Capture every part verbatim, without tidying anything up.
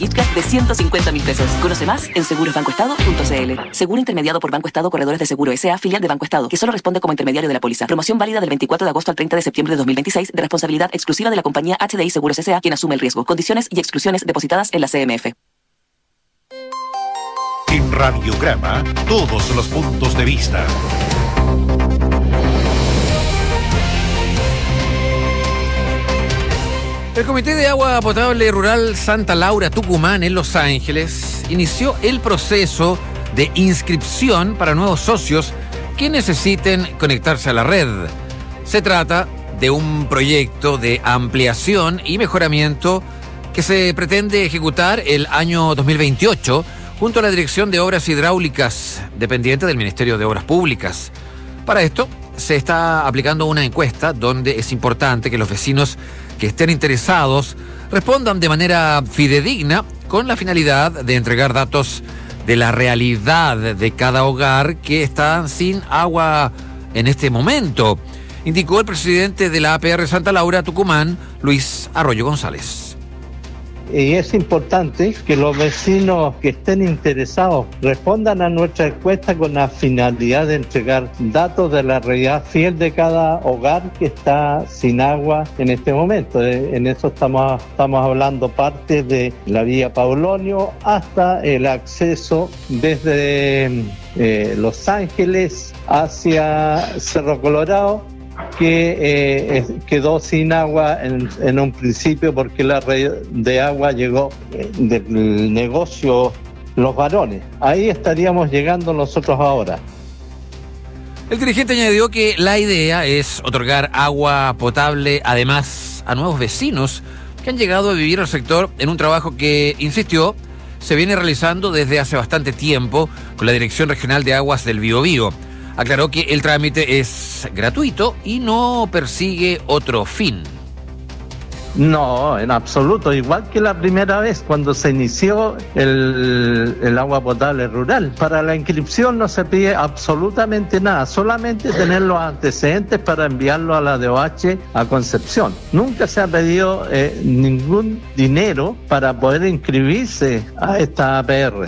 KitKat de ciento cincuenta mil pesos. Conoce más en seguros banco estado punto c l. Seguro intermediado por Banco Estado Corredores de Seguro S A, filial de Banco Estado, que solo responde como intermediario de la póliza. Promoción válida del veinticuatro de agosto al treinta de septiembre de dos mil veintiséis, de responsabilidad exclusiva de la compañía H D I Seguros S A, quien asume el riesgo. Condiciones y exclusiones depositadas en la C M F. En Radiograma, todos los puntos de vista. El Comité de Agua Potable Rural Santa Laura Tucumán en Los Ángeles inició el proceso de inscripción para nuevos socios que necesiten conectarse a la red. Se trata de un proyecto de ampliación y mejoramiento que se pretende ejecutar el año dos mil veintiocho junto a la Dirección de Obras Hidráulicas, dependiente del Ministerio de Obras Públicas. Para esto se está aplicando una encuesta donde es importante que los vecinos que estén interesados respondan de manera fidedigna con la finalidad de entregar datos de la realidad de cada hogar que está sin agua en este momento, indicó el presidente de la A P R Santa Laura Tucumán, Luis Arroyo González. Y es importante que los vecinos que estén interesados respondan a nuestra encuesta con la finalidad de entregar datos de la realidad fiel de cada hogar que está sin agua en este momento. En eso estamos, estamos hablando parte de la vía Paulonio hasta el acceso desde eh, Los Ángeles hacia Cerro Colorado, que eh, quedó sin agua en, en un principio porque la red de agua llegó eh, del negocio Los Varones. Ahí estaríamos llegando nosotros ahora. El dirigente añadió que la idea es otorgar agua potable además a nuevos vecinos que han llegado a vivir al sector en un trabajo que, insistió, se viene realizando desde hace bastante tiempo con la Dirección Regional de Aguas del Biobío. Aclaró que el trámite es gratuito y no persigue otro fin. No, en absoluto. Igual que la primera vez cuando se inició el, el agua potable rural. Para la inscripción no se pide absolutamente nada, solamente tener los antecedentes para enviarlo a la D O H a Concepción. Nunca se ha pedido eh, ningún dinero para poder inscribirse a esta A P R.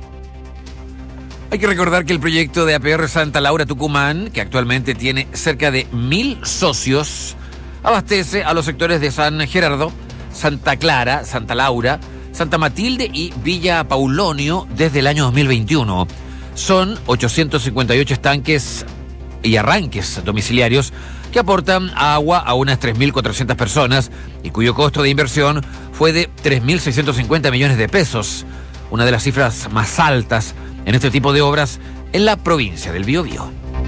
Hay que recordar que el proyecto de A P R Santa Laura Tucumán, que actualmente tiene cerca de mil socios, abastece a los sectores de San Gerardo, Santa Clara, Santa Laura, Santa Matilde y Villa Paulonio desde el año dos mil veintiuno. Son ochocientos cincuenta y ocho estanques y arranques domiciliarios que aportan agua a unas tres mil cuatrocientas personas y cuyo costo de inversión fue de tres mil seiscientos cincuenta millones de pesos, una de las cifras más altas en este tipo de obras en la provincia del Biobío.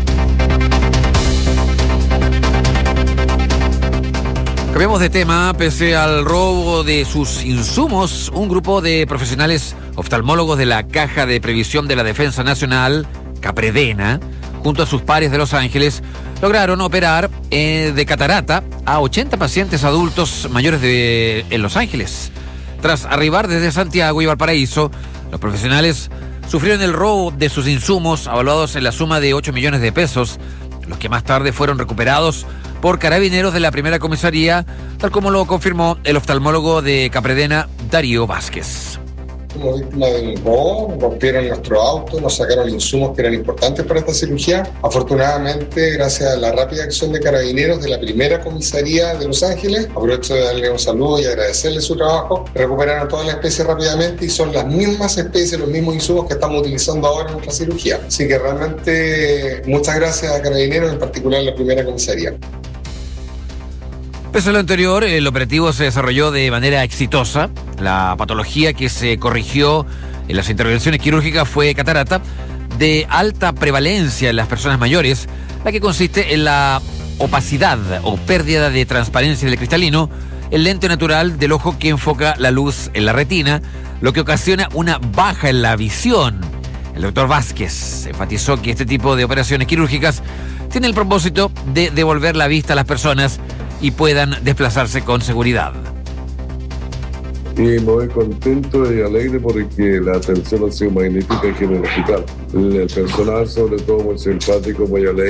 Cambiamos de tema. Pese al robo de sus insumos, un grupo de profesionales oftalmólogos de la Caja de Previsión de la Defensa Nacional, Capredena, junto a sus pares de Los Ángeles, lograron operar eh, de catarata a ochenta pacientes adultos mayores de en Los Ángeles. Tras arribar desde Santiago y Valparaíso, los profesionales sufrieron el robo de sus insumos, avaluados en la suma de ocho millones de pesos, los que más tarde fueron recuperados por carabineros de la primera comisaría, tal como lo confirmó el oftalmólogo de Capredena, Darío Vázquez. Como víctima del robo, rompieron nuestro auto, nos sacaron insumos que eran importantes para esta cirugía. Afortunadamente, gracias a la rápida acción de carabineros de la primera comisaría de Los Ángeles, aprovecho de darle un saludo y agradecerle su trabajo, recuperaron todas las especies rápidamente y son las mismas especies, los mismos insumos que estamos utilizando ahora en nuestra cirugía. Así que realmente muchas gracias a carabineros, en particular la primera comisaría. Pese a lo anterior, el operativo se desarrolló de manera exitosa. La patología que se corrigió en las intervenciones quirúrgicas fue catarata de alta prevalencia en las personas mayores, la que consiste en la opacidad o pérdida de transparencia del cristalino, el lente natural del ojo que enfoca la luz en la retina, lo que ocasiona una baja en la visión. El doctor Vázquez enfatizó que este tipo de operaciones quirúrgicas tiene el propósito de devolver la vista a las personas y puedan desplazarse con seguridad. Y me voy contento y alegre porque la atención ha sido magnífica aquí en el hospital. El personal, sobre todo, muy simpático, muy alegre.